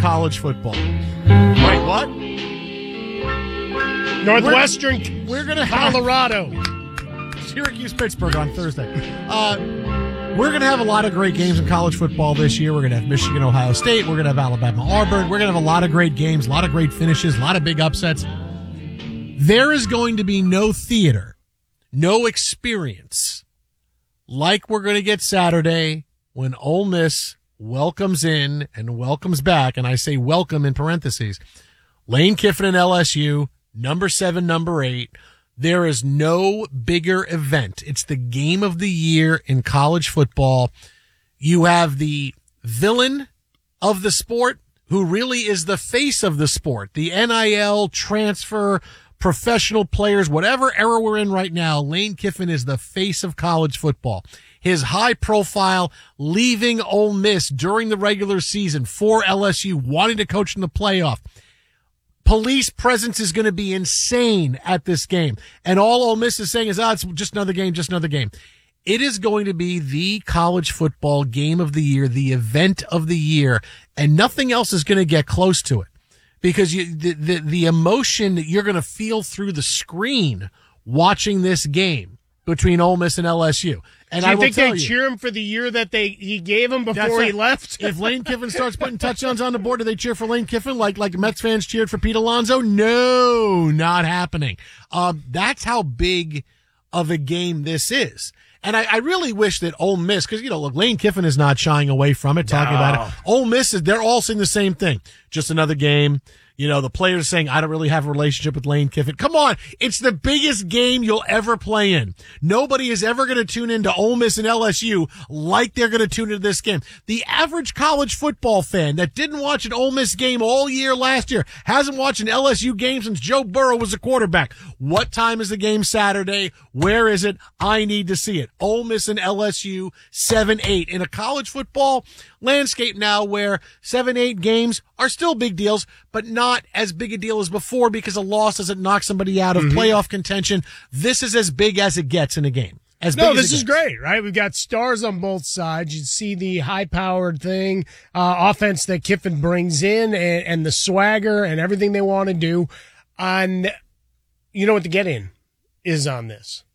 college football. Wait, what? Northwestern, we're gonna have Colorado. Syracuse-Pittsburgh on Thursday. We're going to have a lot of great games in college football this year. We're going to have Michigan-Ohio State. We're going to have Alabama-Auburn. We're going to have a lot of great games, a lot of great finishes, a lot of big upsets. There is going to be no theater, no experience like we're going to get Saturday when Ole Miss welcomes in and welcomes back, and I say welcome in parentheses, Lane Kiffin and LSU, number 7, number 8. There is no bigger event. It's the game of the year in college football. You have the villain of the sport who really is the face of the sport. The NIL, transfer, professional players, whatever era we're in right now, Lane Kiffin is the face of college football. His high profile leaving Ole Miss during the regular season for LSU, wanting to coach in the playoff. Police presence is going to be insane at this game. And all Ole Miss is saying is, it's just another game, just another game. It is going to be the college football game of the year, the event of the year, and nothing else is going to get close to it. Because the emotion that you're going to feel through the screen watching this game between Ole Miss and LSU. And do you I will think tell they cheer him for the year that he gave him before he left? If Lane Kiffin starts putting touchdowns on the board, do they cheer for Lane Kiffin like Mets fans cheered for Pete Alonso? No, not happening. That's how big of a game this is. And I really wish that Ole Miss, because, look, Lane Kiffin is not shying away from it, talking about it. Ole Miss, they're all saying the same thing. Just another game. The players are saying, I don't really have a relationship with Lane Kiffin. Come on. It's the biggest game you'll ever play in. Nobody is ever going to tune into Ole Miss and LSU like they're going to tune into this game. The average college football fan that didn't watch an Ole Miss game all year last year hasn't watched an LSU game since Joe Burrow was a quarterback. What time is the game Saturday? Where is it? I need to see it. Ole Miss and LSU 7-8 in a college football landscape now where 7-8 games are still big deals, but not as big a deal as before because a loss doesn't knock somebody out of playoff contention. This is as big as it gets in a game. This is great, right? We've got stars on both sides. You see the high-powered thing, offense that Kiffin brings in and the swagger and everything they want to do. And you know what the get-in is on this?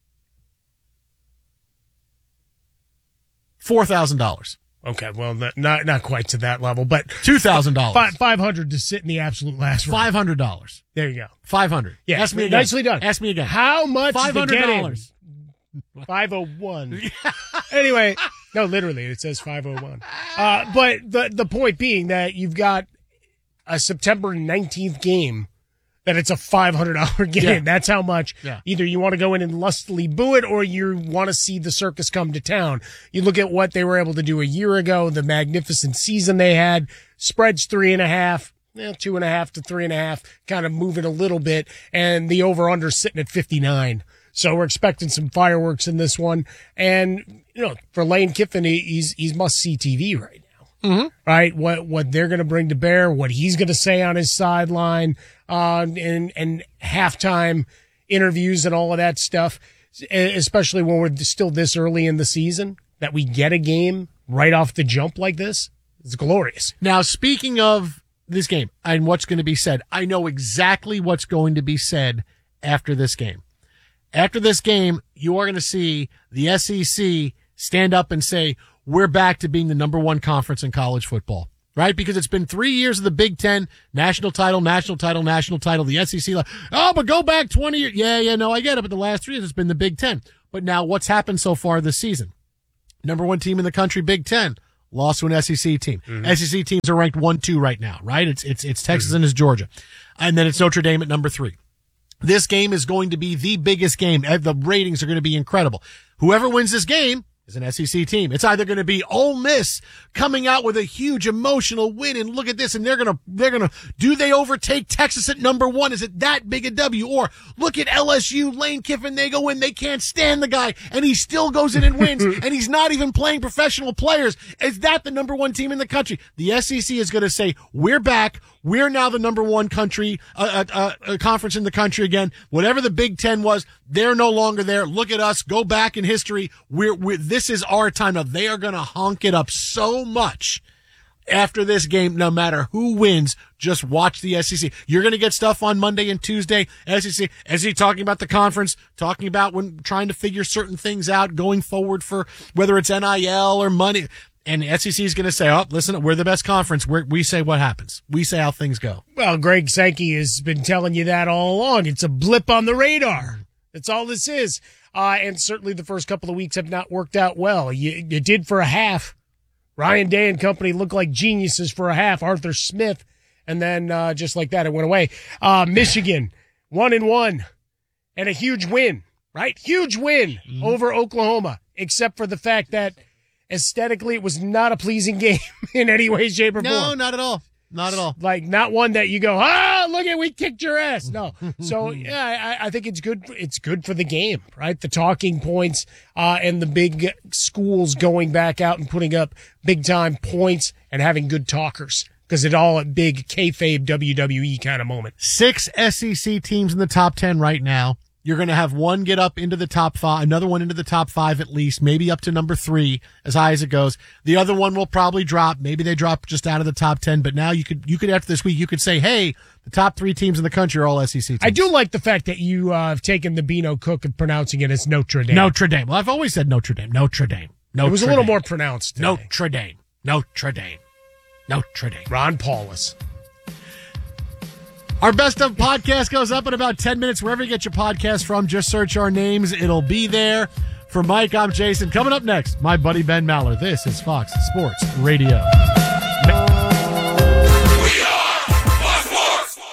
$4,000. Okay, well, not quite to that level, but $2,000. $500 to sit in the absolute last round. $500. There you go. $500. Yeah, ask me again. Nicely done. Ask me again. How much $500. 501. Anyway, no, literally, it says 501. But the point being that you've got a September 19th game. That it's a $500 game. Yeah. That's how much Yeah. either you want to go in and lustily boo it or you want to see the circus come to town. You look at what they were able to do a year ago, the magnificent season they had, spreads 3.5, 2.5 to 3.5, kind of moving a little bit, and the over-under sitting at 59. So we're expecting some fireworks in this one. And, for Lane Kiffin, he's must-see TV right now. Mm-hmm. Right? What they're going to bring to bear, what he's going to say on his sideline, and halftime interviews and all of that stuff, especially when we're still this early in the season, that we get a game right off the jump like this. It's glorious. Now, speaking of this game and what's going to be said, I know exactly what's going to be said after this game. After this game, you are going to see the SEC stand up and say, we're back to being the number one conference in college football, right? Because it's been 3 years of the Big Ten, national title, national title, national title, the SEC. But go back 20 years. Yeah, no, I get it. But the last 3 years, it's been the Big Ten. But now what's happened so far this season? Number one team in the country, Big Ten, lost to an SEC team. Mm-hmm. SEC teams are ranked 1-2 right now, right? It's Texas and it's Georgia. And then it's Notre Dame at number 3. This game is going to be the biggest game. The ratings are going to be incredible. Whoever wins this game is an SEC team. It's either going to be Ole Miss coming out with a huge emotional win and look at this and they're going to, do they overtake Texas at number 1? Is it that big a W? Or look at LSU, Lane Kiffin, they go in, they can't stand the guy and he still goes in and wins and he's not even playing professional players. Is that the number 1 team in the country? The SEC is going to say, we're back. We're now the number 1 country, conference in the country again. Whatever the Big Ten was, they're no longer there. Look at us. Go back in history. This is our time now. They are going to honk it up so much. after this game, no matter who wins, just watch the SEC. You're going to get stuff on Monday and Tuesday. SEC talking about the conference, talking about when trying to figure certain things out going forward for whether it's NIL or money. And the SEC is going to say, oh, listen, we're the best conference. We say what happens. We say how things go. Well, Greg Sankey has been telling you that all along. It's a blip on the radar. That's all this is. And certainly the first couple of weeks have not worked out well. You did for a half. Ryan Day and company looked like geniuses for a half. Arthur Smith. And then just like that, it went away. Michigan, 1-1. And a huge win, right? Huge win over Oklahoma, except for the fact that aesthetically, it was not a pleasing game in any way, shape, or form. No, not at all. Not at all. Like, not one that you go, look at, we kicked your ass. No. So, yeah, I think it's good. It's good for the game, right? The talking points, and the big schools going back out and putting up big time points and having good talkers. Because it's all a big kayfabe WWE kind of moment. 6 SEC teams in the top 10 right now. You're going to have one get up into the top 5, another one into the top 5 at least, maybe up to number 3 as high as it goes. The other one will probably drop. Maybe they drop just out of the top 10, but now you could after this week, you could say, hey, the top 3 teams in the country are all SEC teams. I do like the fact that you have taken the Beano Cook and pronouncing it as Notre Dame. Notre Dame. Well, I've always said Notre Dame. Notre Dame. It was a little more pronounced today. Notre Dame. Notre Dame. Notre Dame. Ron Paulus. Our Best Of podcast goes up in about 10 minutes. Wherever you get your podcast from, just search our names. It'll be there. For Mike, I'm Jason. Coming up next, my buddy Ben Maller. This is Fox Sports Radio. We are Fox Sports!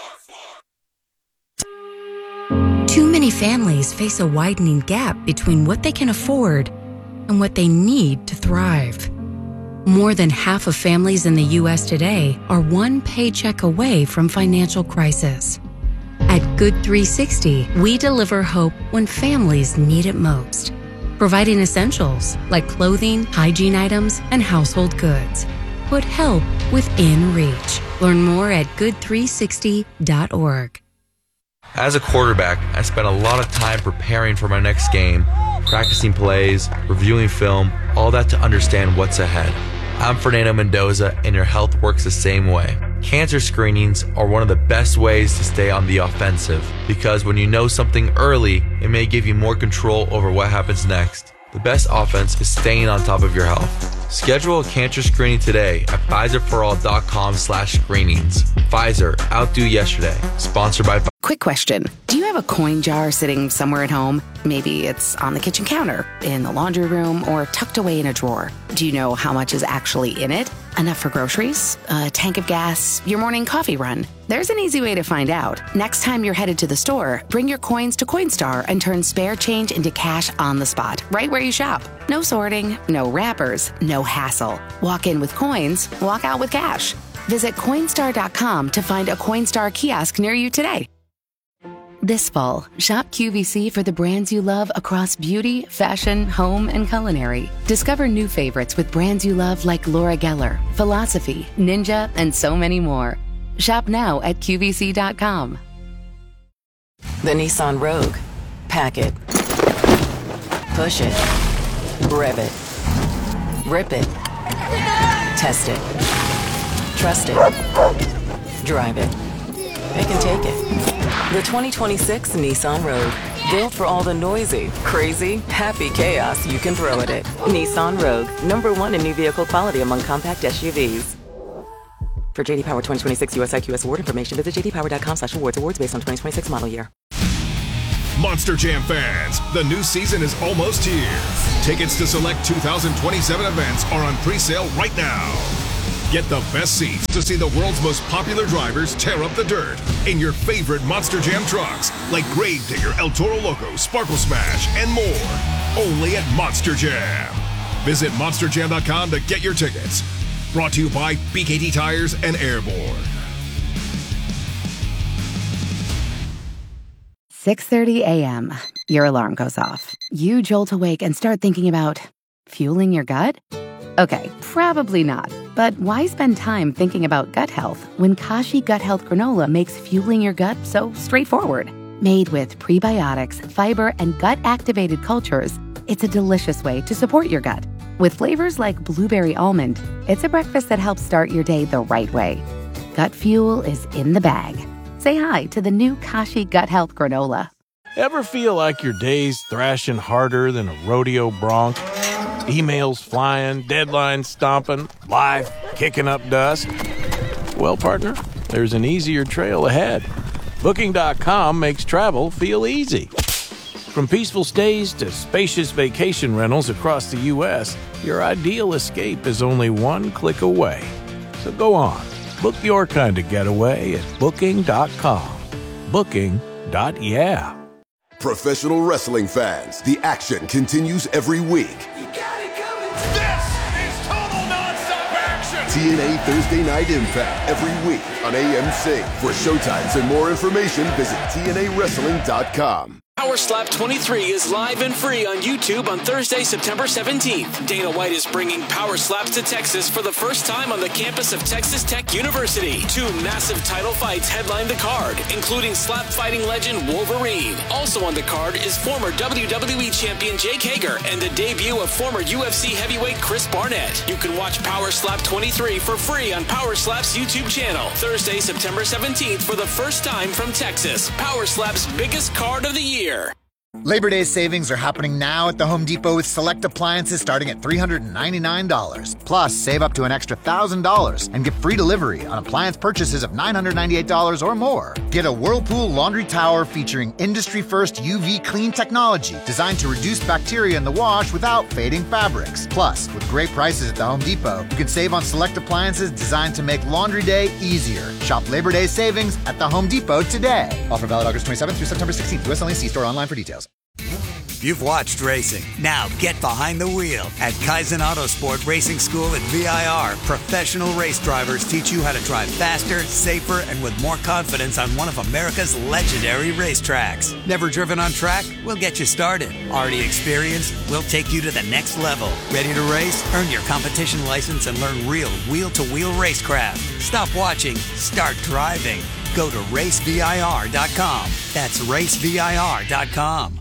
Too many families face a widening gap between what they can afford and what they need to thrive. More than half of families in the U.S. today are one paycheck away from financial crisis. At Good 360, we deliver hope when families need it most, providing essentials like clothing, hygiene items, and household goods. Put help within reach. Learn more at good360.org. As a quarterback, I spent a lot of time preparing for my next game, practicing plays, reviewing film, all that to understand what's ahead. I'm Fernando Mendoza, and your health works the same way. Cancer screenings are one of the best ways to stay on the offensive, because when you know something early, it may give you more control over what happens next. The best offense is staying on top of your health. Schedule a cancer screening today at PfizerForAll.com/screenings. Pfizer, outdo yesterday. Sponsored by Quick question. Do you have a coin jar sitting somewhere at home? Maybe it's on the kitchen counter, in the laundry room, or tucked away in a drawer. Do you know how much is actually in it? Enough for groceries? A tank of gas? Your morning coffee run? There's an easy way to find out. Next time you're headed to the store, bring your coins to Coinstar and turn spare change into cash on the spot, right where you shop. No sorting, no wrappers, no hassle. Walk in with coins, walk out with cash. Visit Coinstar.com to find a Coinstar kiosk near you today. This fall, shop QVC for the brands you love across beauty, fashion, home, and culinary. Discover new favorites with brands you love like Laura Geller, Philosophy, Ninja, and so many more. Shop now at QVC.com. The Nissan Rogue. Pack it. Push it. Rev it. Rip it. Test it. Trust it. Drive it. It can take it. The 2026 Nissan Rogue. Built for all the noisy, crazy, happy chaos you can throw at it. Nissan Rogue. #1 in new vehicle quality among compact SUVs. For JD Power 2026 US IQS award information, visit jdpower.com/awards. Awards based on 2026 model year. Monster Jam fans, the new season is almost here. Tickets to select 2027 events are on pre-sale right now. Get the best seats to see the world's most popular drivers tear up the dirt in your favorite Monster Jam trucks, like Gravedigger, El Toro Loco, Sparkle Smash, and more. Only at Monster Jam. Visit monsterjam.com to get your tickets. Brought to you by BKT Tires and Airborne. 6:30 a.m. Your alarm goes off. You jolt awake and start thinking about fueling your gut? Okay, probably not. But why spend time thinking about gut health when Kashi Gut Health Granola makes fueling your gut so straightforward? Made with prebiotics, fiber, and gut-activated cultures, it's a delicious way to support your gut. With flavors like blueberry almond, it's a breakfast that helps start your day the right way. Gut Fuel is in the bag. Say hi to the new Kashi Gut Health Granola. Ever feel like your day's thrashing harder than a rodeo bronc? Emails flying, deadlines stomping, life kicking up dust? Well, partner, there's an easier trail ahead. Booking.com makes travel feel easy. From peaceful stays to spacious vacation rentals across the U.S., your ideal escape is only one click away. So go on, book your kind of getaway at Booking.com. Booking.yeah. Professional wrestling fans, the action continues every week. This is total nonstop action! TNA Thursday Night Impact every week on AMC. For showtimes and more information, visit TNAWrestling.com. Power Slap 23 is live and free on YouTube on Thursday, September 17th. Dana White is bringing Power Slaps to Texas for the first time on the campus of Texas Tech University. 2 massive title fights headline the card, including slap fighting legend Wolverine. Also on the card is former WWE champion Jake Hager and the debut of former UFC heavyweight Chris Barnett. You can watch Power Slap 23 for free on Power Slap's YouTube channel. Thursday, September 17th for the first time from Texas. Power Slap's biggest card of the year. Labor Day savings are happening now at the Home Depot with select appliances starting at $399. Plus, save up to an extra $1,000 and get free delivery on appliance purchases of $998 or more. Get a Whirlpool laundry tower featuring industry-first UV clean technology designed to reduce bacteria in the wash without fading fabrics. Plus, with great prices at the Home Depot, you can save on select appliances designed to make laundry day easier. Shop Labor Day savings at the Home Depot today. Offer valid August 27th through September 16th. U.S. only. See store online for details. You've watched racing. Now get behind the wheel at Kaizen Autosport Racing School at VIR. Professional race drivers teach you how to drive faster, safer, and with more confidence on one of America's legendary racetracks. Never driven on track? We'll get you started. Already experienced? We'll take you to the next level. Ready to race? Earn your competition license and learn real wheel-to-wheel racecraft. Stop watching. Start driving. Go to racevir.com. That's racevir.com.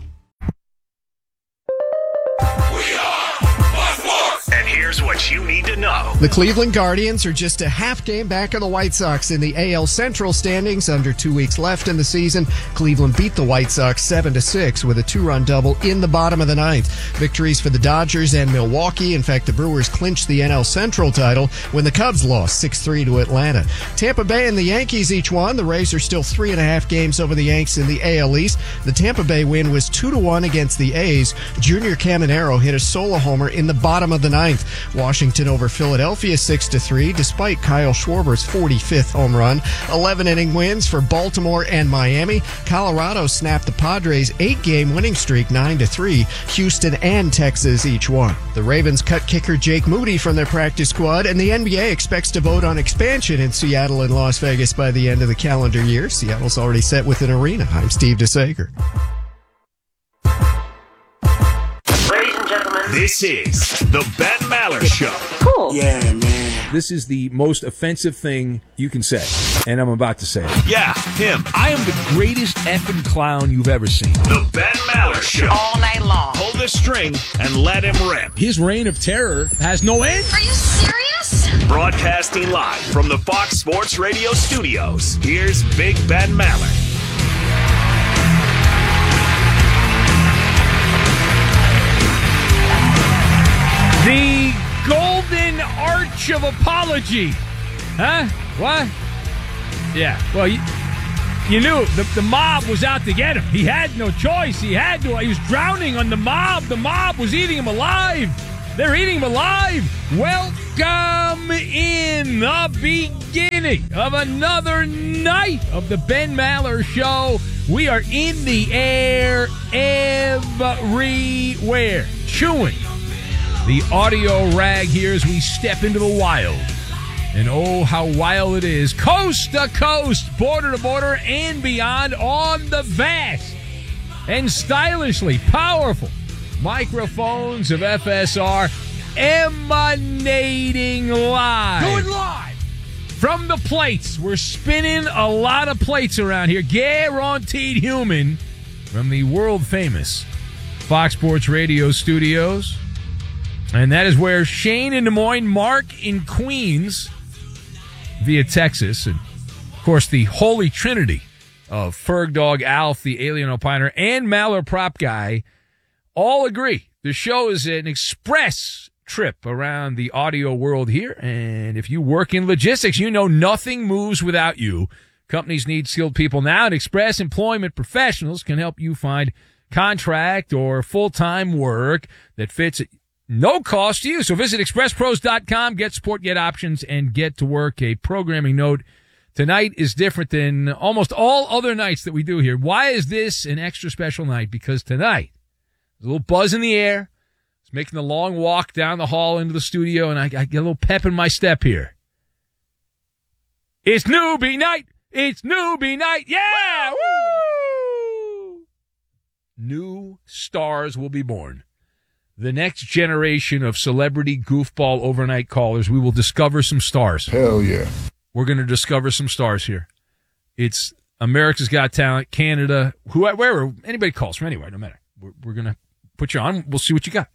And here's what you need to know. The Cleveland Guardians are just a half game back of the White Sox in the AL Central standings. Under 2 weeks left in the season, Cleveland beat the White Sox 7-6 with a 2-run double in the bottom of the ninth. Victories for the Dodgers and Milwaukee. In fact, the Brewers clinched the NL Central title when the Cubs lost 6-3 to Atlanta. Tampa Bay and the Yankees each won. The Rays are still 3.5 games over the Yanks in the AL East. The Tampa Bay win was 2-1 against the A's. Junior Caminero hit a solo homer in the bottom of the ninth. Washington over Philadelphia 6-3 despite Kyle Schwarber's 45th home run. 11-inning wins for Baltimore and Miami. Colorado snapped the Padres' 8-game winning streak 9-3. Houston and Texas each won. The Ravens cut kicker Jake Moody from their practice squad, and the NBA expects to vote on expansion in Seattle and Las Vegas by the end of the calendar year. Seattle's already set with an arena. I'm Steve DeSager. This is the Ben Maller Show. Cool. Yeah, man. This is the most offensive thing you can say, and I'm about to say it. Yeah, him. I am the greatest effing clown you've ever seen. The Ben Maller Show. All night long. Pull the string and let him rip. His reign of terror has no end. Are you serious? Broadcasting live from the Fox Sports Radio studios, here's Big Ben Maller. The golden arch of apology. Huh? What? Yeah. Well, you knew the mob was out to get him. He had no choice. He had to. He was drowning on the mob. The mob was eating him alive. They're eating him alive. Welcome in the beginning of another night of the Ben Maller Show. We are in the air everywhere, chewing the audio rag here as we step into the wild. And oh, how wild it is. Coast to coast, border to border, and beyond on the vast and stylishly powerful microphones of FSR, emanating live. Going live from the plates. We're spinning a lot of plates around here. Guaranteed human from the world famous Fox Sports Radio studios. And that is where Shane in Des Moines, Mark in Queens via Texas, and, of course, the holy trinity of Ferg Dog, Alf, the Alien Opiner, and Maller Prop Guy all agree. The show is an express trip around the audio world here, and if you work in logistics, you know nothing moves without you. Companies need skilled people now, and Express Employment Professionals can help you find contract or full-time work that fits at no cost to you. So visit expresspros.com, get support, get options, and get to work. A programming note: tonight is different than almost all other nights that we do here. Why is this an extra special night? Because tonight, there's a little buzz in the air. I was making the long walk down the hall into the studio, and I get a little pep in my step here. It's newbie night. It's newbie night. Yeah! Woo! New stars will be born. The next generation of celebrity goofball overnight callers. We will discover some stars. Hell yeah. We're going to discover some stars here. It's America's Got Talent, Canada, wherever, anybody calls from anywhere, no matter. We're going to put you on. We'll see what you got.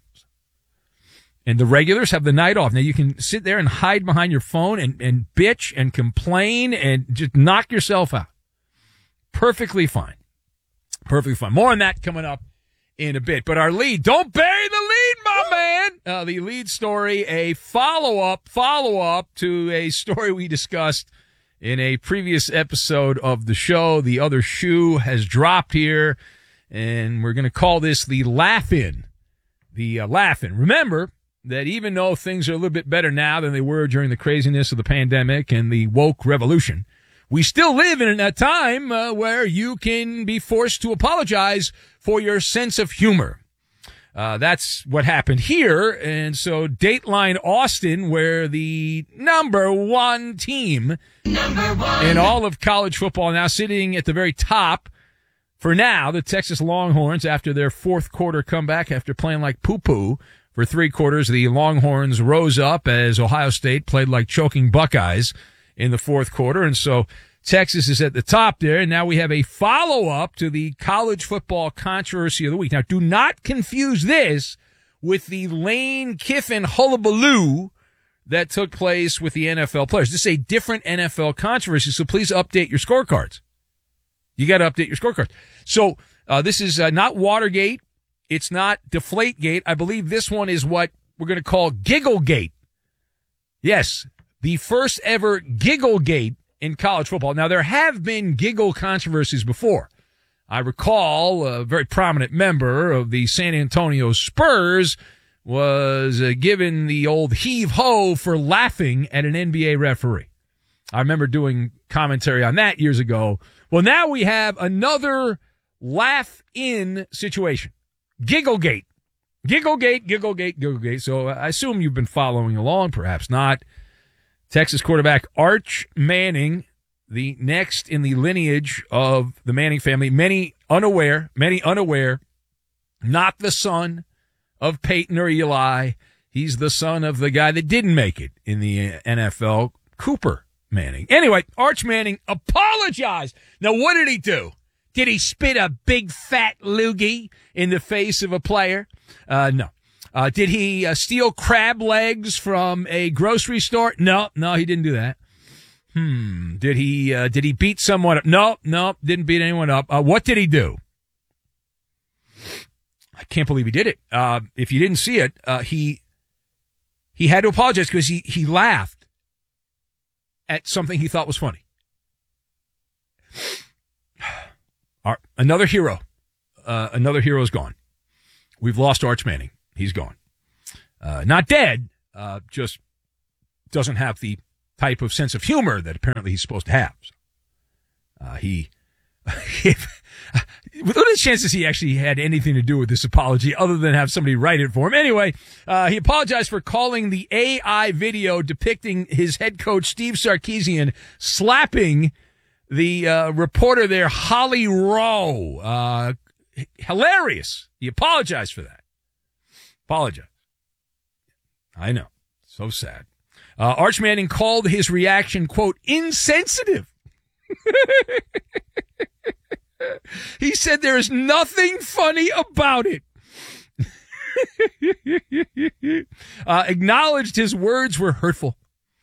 And the regulars have the night off. Now, you can sit there and hide behind your phone and bitch and complain and just knock yourself out. Perfectly fine. Perfectly fine. More on that coming up in a bit. But our lead, don't bury the lead, my man. The lead story, a follow-up to a story we discussed in a previous episode of the show. The other shoe has dropped here, and we're going to call this the laugh-in. The laugh-in. Remember that even though things are a little bit better now than they were during the craziness of the pandemic and the woke revolution, we still live in a time where you can be forced to apologize for your sense of humor. That's what happened here. And so Dateline Austin, where the number one team in all of college football, now sitting at the very top for now, the Texas Longhorns, after their fourth quarter comeback, after playing like poo-poo for 3 quarters, the Longhorns rose up as Ohio State played like choking Buckeyes in the fourth quarter. And so Texas is at the top there. And now we have a follow-up to the college football controversy of the week. Now, do not confuse this with the Lane Kiffin hullabaloo that took place with the NFL players. This is a different NFL controversy, so please update your scorecards. You got to update your scorecards. So this is not Watergate. It's not Deflategate. I believe this one is what we're going to call Gigglegate. Yes, the first ever Gigglegate in college football. Now, there have been giggle controversies before. I recall a very prominent member of the San Antonio Spurs was given the old heave-ho for laughing at an NBA referee. I remember doing commentary on that years ago. Well, now we have another laugh-in situation. Gigglegate. Gigglegate. So I assume you've been following along, perhaps not. Texas quarterback Arch Manning, the next in the lineage of the Manning family, many unaware, not the son of Peyton or Eli. He's the son of the guy that didn't make it in the NFL, Cooper Manning. Anyway, Arch Manning apologized. Now, what did he do? Did he spit a big fat loogie in the face of a player? No. Did he steal crab legs from a grocery store? No, he didn't do that. Did he beat someone up? No, didn't beat anyone up. What did he do? I can't believe he did it. If you didn't see it, he had to apologize because he laughed at something he thought was funny. Another hero is gone. We've lost Arch Manning. He's gone. Not dead, just doesn't have the type of sense of humor that apparently he's supposed to have. What are the chances he actually had anything to do with this apology other than have somebody write it for him? Anyway, he apologized for calling the AI video depicting his head coach, Steve Sarkisian, slapping the reporter there, Holly Rowe. Hilarious. He apologized for that. Apologize. I know. So sad. Arch Manning called his reaction, quote, insensitive. He said there is nothing funny about it. acknowledged his words were hurtful.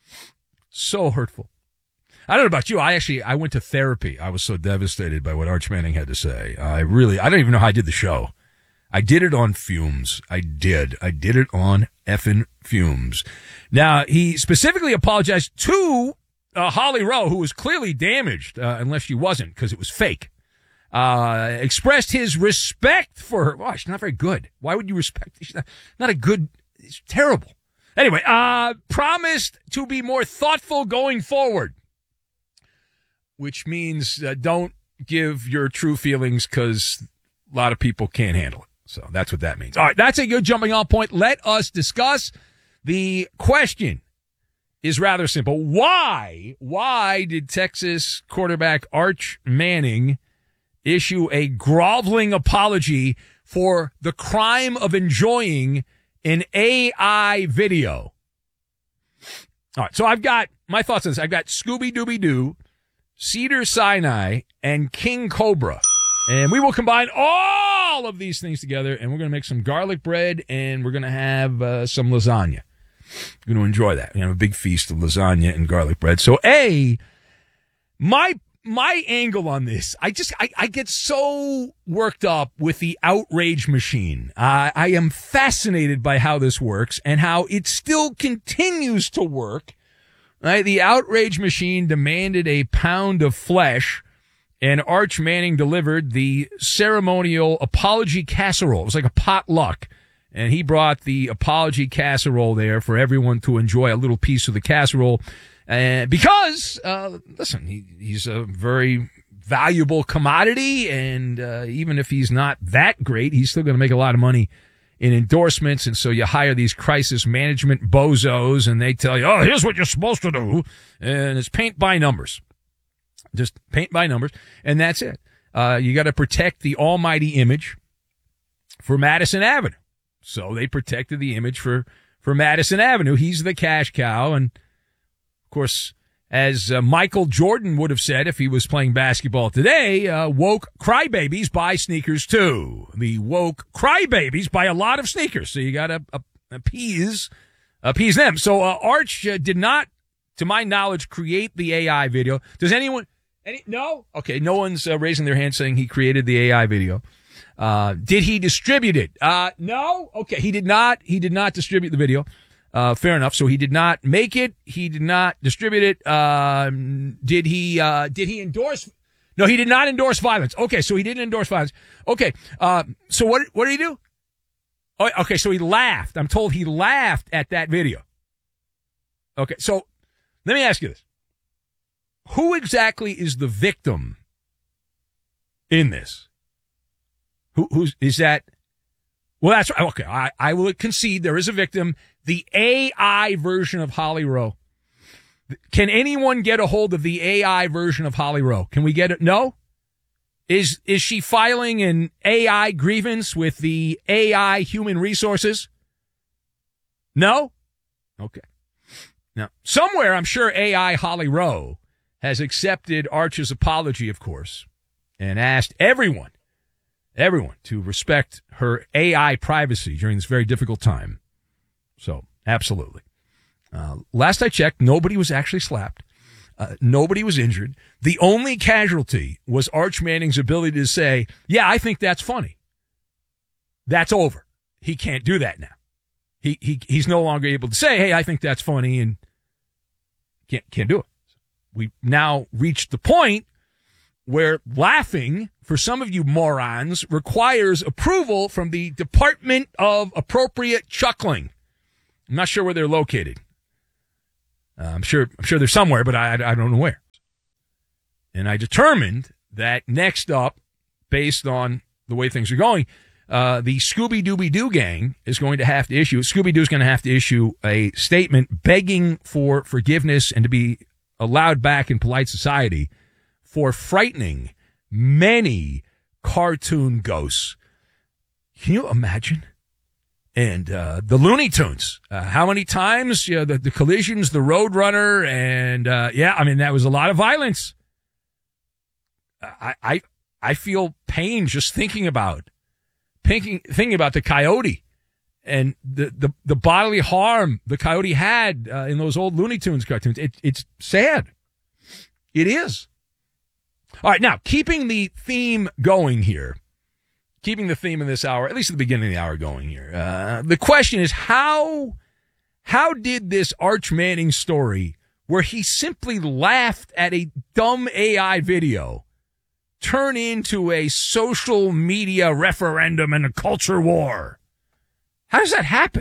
So hurtful. I don't know about you. I went to therapy. I was so devastated by what Arch Manning had to say. I don't even know how I did the show. I did it on fumes. I did it on effing fumes. Now, he specifically apologized to Holly Rowe, who was clearly damaged, unless she wasn't, because it was fake. Expressed his respect for her. Wow, she's not very good. Why would you respect? She's not a good. It's terrible. Anyway, promised to be more thoughtful going forward, which means don't give your true feelings because a lot of people can't handle it. So that's what that means. All right, that's a good jumping off point. Let us discuss. The question is rather simple. Why did Texas quarterback Arch Manning issue a groveling apology for the crime of enjoying an AI video? All right, so I've got my thoughts on this. I've got Scooby-Dooby-Doo, Cedar Sinai, and King Cobra. And we will combine all of these things together, and we're going to make some garlic bread, and we're going to have some lasagna. We're going to enjoy that. We're going to have a big feast of lasagna and garlic bread. So, my angle on this, I get so worked up with the outrage machine. I am fascinated by how this works and how it still continues to work. Right? The outrage machine demanded a pound of flesh, and Arch Manning delivered the ceremonial apology casserole. It was like a potluck. And he brought the apology casserole there for everyone to enjoy a little piece of the casserole. Because, listen, he's a very valuable commodity, and even if he's not that great, he's still going to make a lot of money in endorsements. And so you hire these crisis management bozos, and they tell you, oh, here's what you're supposed to do. And it's paint by numbers. Just paint by numbers, and that's it. You got to protect the almighty image for Madison Avenue. So they protected the image for Madison Avenue. He's the cash cow. And, of course, as Michael Jordan would have said if he was playing basketball today, woke crybabies buy sneakers too. The woke crybabies buy a lot of sneakers. So you got to appease them. So Arch did not, to my knowledge, create the AI video. Does anyone... No? Okay, no one's raising their hand saying he created the AI video. Did he distribute it? No? Okay, he did not distribute the video. Fair enough. So he did not make it. He did not distribute it. Did he endorse? No, he did not endorse violence. Okay, so he didn't endorse violence. Okay, so what did he do? Oh, okay, so he laughed. I'm told he laughed at that video. Okay, so let me ask you this. Who exactly is the victim in this? Who's is that? Well, that's right. Okay, I will concede there is a victim. The AI version of Holly Rowe. Can anyone get a hold of the AI version of Holly Rowe? Can we get it? No? Is she filing an AI grievance with the AI human resources? No? Okay. Now, somewhere I'm sure AI Holly Rowe has accepted Arch's apology, of course, and asked everyone to respect her AI privacy during this very difficult time. So, absolutely. Last I checked, nobody was actually slapped. Nobody was injured. The only casualty was Arch Manning's ability to say, yeah, I think that's funny. That's over. He can't do that now. He's no longer able to say, hey, I think that's funny, and can't do it. We've now reached the point where laughing, for some of you morons, requires approval from the Department of Appropriate Chuckling. I'm not sure where they're located. I'm sure they're somewhere, but I don't know where. And I determined that next up, based on the way things are going, the Scooby-Dooby-Doo gang is going to have to issue, Scooby-Doo's going to have to issue a statement begging for forgiveness and to be allowed back in polite society for frightening many cartoon ghosts. Can you imagine? And the Looney Tunes, how many times, the collisions, the Roadrunner, and that was a lot of violence. I feel pain just thinking about the Coyote and the bodily harm the coyote had in those old Looney Tunes cartoons. It's sad. It is. All right, now, keeping the theme going here, keeping the theme in this hour, at least at the beginning of the hour going here, the question is how did this Arch Manning story, where he simply laughed at a dumb AI video, turn into a social media referendum and a culture war? How does that happen?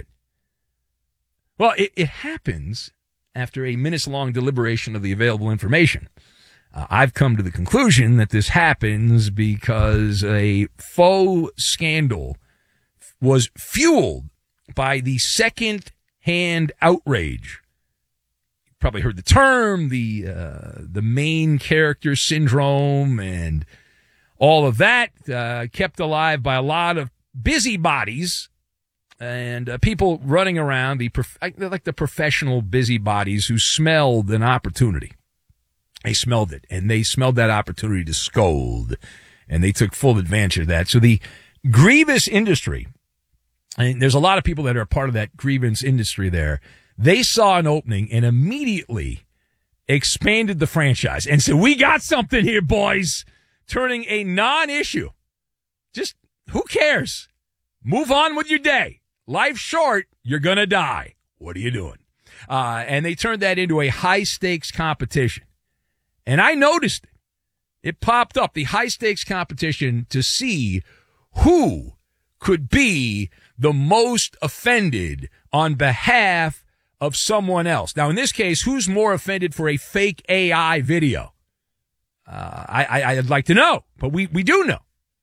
Well, it happens after a minutes-long deliberation of the available information. I've come to the conclusion that this happens because a faux scandal was fueled by the second-hand outrage. You probably heard the term, the main character syndrome, and all of that kept alive by a lot of busybodies and people running around, like the professional busybodies who smelled an opportunity. They smelled it, and they smelled that opportunity to scold, and they took full advantage of that. So the grievous industry, and there's a lot of people that are a part of that grievance industry there, they saw an opening and immediately expanded the franchise and said, we got something here, boys, turning a non-issue. Just, who cares? Move on with your day. Life's short. You're going to die. What are you doing? And they turned that into a high-stakes competition. And I noticed it. It popped up, the high-stakes competition to see who could be the most offended on behalf of someone else. Now, in this case, who's more offended for a fake AI video? I'd like to know, but we do know.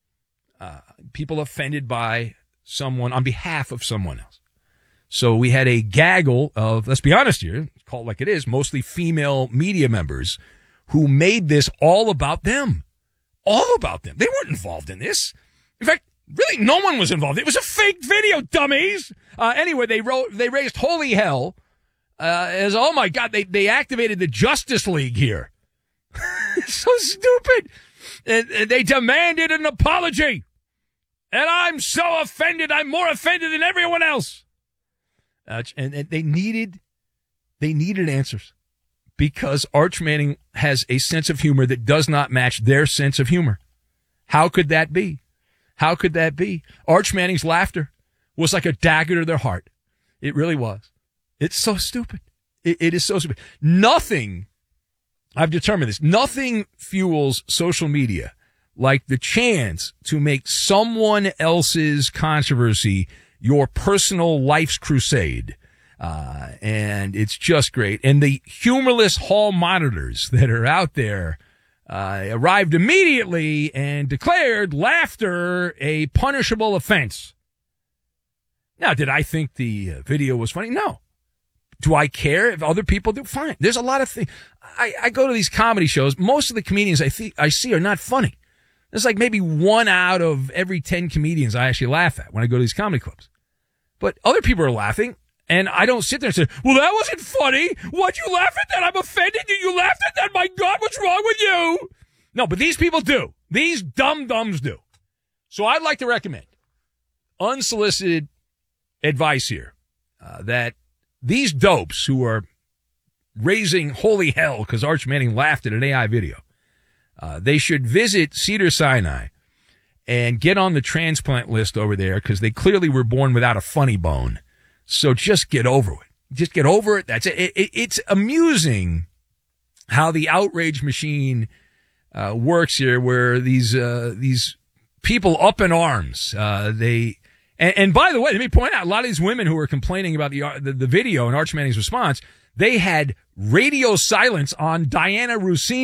People offended by someone on behalf of someone else. So we had a gaggle of, let's be honest here, call it like it is, mostly female media members who made this all about them. All about them. They weren't involved in this. In fact, really, no one was involved. It was a fake video, dummies. Anyway, they raised holy hell as, oh my God, they activated the Justice League here. So stupid. And they demanded an apology. And I'm so offended. I'm more offended than everyone else. And they needed answers. Because Arch Manning has a sense of humor that does not match their sense of humor. How could that be? How could that be? Arch Manning's laughter was like a dagger to their heart. It really was. It's so stupid. It is so stupid. Nothing, I've determined this, nothing fuels social media like the chance to make someone else's controversy your personal life's crusade. And it's just great. And the humorless hall monitors that are out there arrived immediately and declared laughter a punishable offense. Now, did I think the video was funny? No. Do I care if other people do? Fine. There's a lot of things. I go to these comedy shows. Most of the comedians I see are not funny. There's like maybe 1 out of every 10 comedians I actually laugh at when I go to these comedy clubs. But other people are laughing. And I don't sit there and say, well, that wasn't funny. Why'd you laugh at that? I'm offended that you laughed at that. My God, what's wrong with you? No, but these people do. These dum-dums do. So I'd like to recommend unsolicited advice here that these dopes who are raising holy hell because Arch Manning laughed at an AI video, they should visit Cedars-Sinai and get on the transplant list over there because they clearly were born without a funny bone. So just get over it. Just get over it. That's it. It's amusing how the outrage machine works here, where these people up in arms. And by the way, let me point out, a lot of these women who were complaining about the video and Arch Manning's response, they had radio silence on Diana Rousseau.